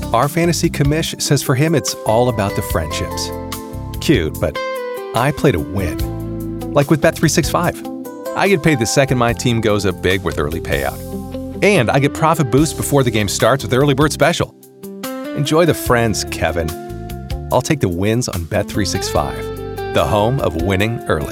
Our fantasy commish says for him it's all about the friendships. Cute, but I play to win. Like with Bet365. I get paid the second my team goes up big with early payout. And I get profit boost before the game starts with Early Bird Special. Enjoy the friends, Kevin. I'll take the wins on Bet365, the home of winning early.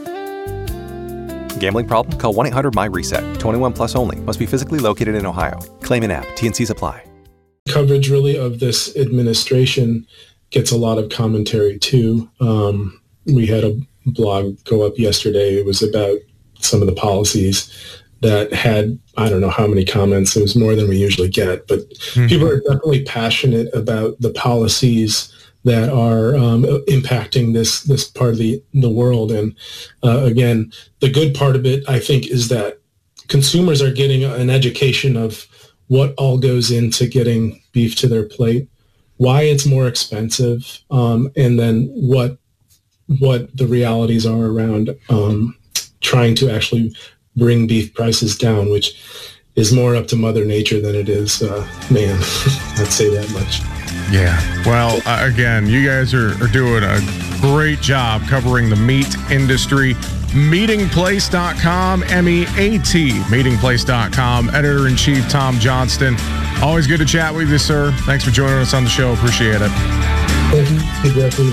Gambling problem? Call 1-800-MY-RESET. 21 plus only. Must be physically located in Ohio. Claim in app. T&Cs apply. Coverage really of this administration gets a lot of commentary too. We had a blog go up yesterday. It was about some of the policies that had, I don't know how many comments. It was more than we usually get, but people are definitely passionate about the policies that are impacting this part of the world. And again, the good part of it, I think, is that consumers are getting an education of what all goes into getting beef to their plate, why it's more expensive, and then what the realities are around trying to actually bring beef prices down, which is more up to Mother Nature than it is man. I'd say that much. Yeah. Well, again, you guys are doing a great job covering the meat industry. Meatingplace.com, MEAT, meatingplace.com. Editor-in-Chief Tom Johnston. Always good to chat with you, sir. Thanks for joining us on the show. Appreciate it. Thank you, Jeffrey.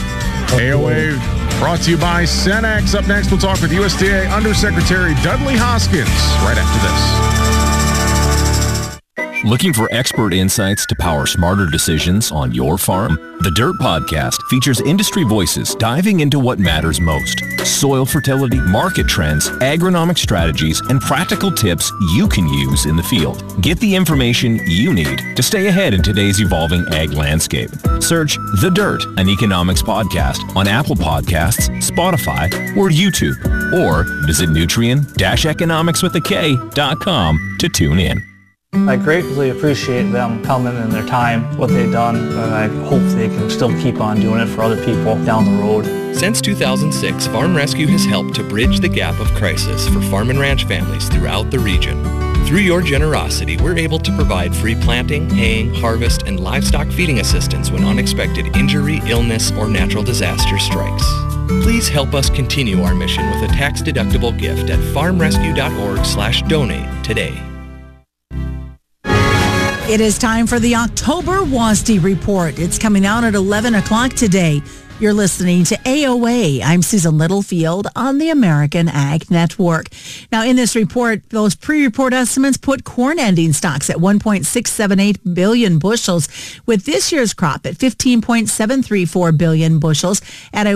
AOA brought to you by Cenex. Up next, we'll talk with USDA Undersecretary Dudley Hoskins right after this. Looking for expert insights to power smarter decisions on your farm? The Dirt Podcast features industry voices diving into what matters most: soil fertility, market trends, agronomic strategies, and practical tips you can use in the field. Get the information you need to stay ahead in today's evolving ag landscape. Search The Dirt, an economics podcast on Apple Podcasts, Spotify, or YouTube, or visit nutrien-economicswithak.com to tune in. I greatly appreciate them coming and their time, what they've done, and I hope they can still keep on doing it for other people down the road. Since 2006, Farm Rescue has helped to bridge the gap of crisis for farm and ranch families throughout the region. Through your generosity, we're able to provide free planting, haying, harvest, and livestock feeding assistance when unexpected injury, illness, or natural disaster strikes. Please help us continue our mission with a tax-deductible gift at farmrescue.org/donate today. It is time for the October WASDE Report. It's coming out at 11 o'clock today. You're listening to AOA. I'm Susan Littlefield on the American Ag Network. Now, in this report, those pre-report estimates put corn ending stocks at 1.678 billion bushels, with this year's crop at 15.734 billion bushels at a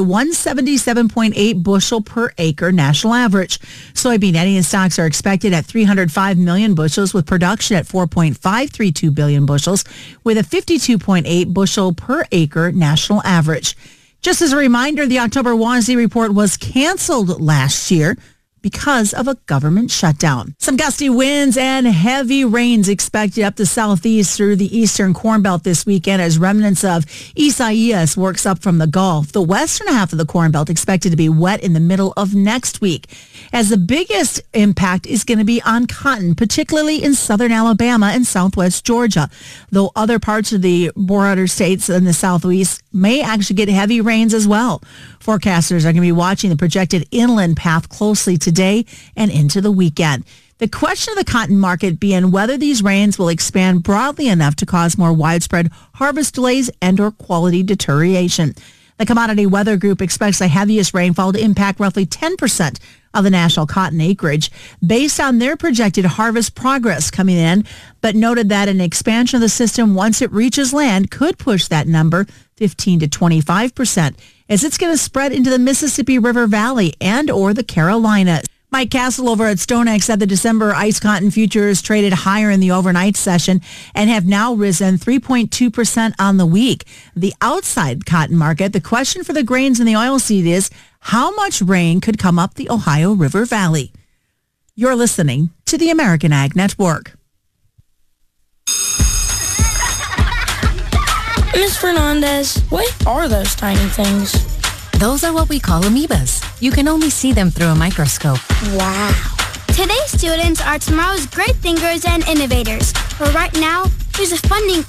177.8 bushel per acre national average. Soybean ending stocks are expected at 305 million bushels, with production at 4.532 billion bushels, with a 52.8 bushel per acre national average. Just as a reminder, the October WASDE report was canceled last year because of a government shutdown. Some gusty winds and heavy rains expected up the southeast through the eastern Corn Belt this weekend as remnants of Isaias works up from the Gulf. The western half of the Corn Belt expected to be wet in the middle of next week, as the biggest impact is going to be on cotton, particularly in southern Alabama and southwest Georgia, though other parts of the border states in the southeast may actually get heavy rains as well. Forecasters are going to be watching the projected inland path closely today and into the weekend. The question of the cotton market being whether these rains will expand broadly enough to cause more widespread harvest delays and or quality deterioration. The Commodity Weather Group expects the heaviest rainfall to impact roughly 10% of the national cotton acreage based on their projected harvest progress coming in, but noted that an expansion of the system once it reaches land could push that number 15 to 25%, as it's going to spread into the Mississippi River Valley and or the Carolinas. Mike Castle over at StoneX said the December ice cotton futures traded higher in the overnight session and have now risen 3.2% on the week. The outside cotton market, the question for the grains and the oilseed is how much rain could come up the Ohio River Valley. You're listening to the American Ag Network. Ms. Fernandez, what are those tiny things? Those are what we call amoebas. You can only see them through a microscope. Wow. Today's students are tomorrow's great thinkers and innovators. But right now, here's a funding